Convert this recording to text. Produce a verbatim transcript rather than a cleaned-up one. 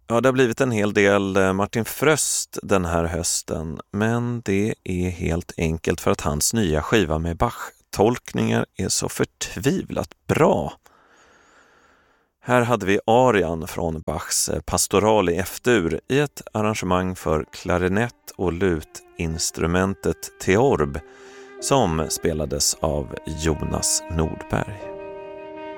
Ja, det har blivit en hel del Martin Fröst den här hösten, men det är helt enkelt för att hans nya skiva med Bach-tolkningar är så förtvivlat bra. Här hade vi arian från Bachs Pastoral i F-dur i ett arrangemang för klarinett och lutinstrumentet Theorb som spelades av Jonas Nordberg.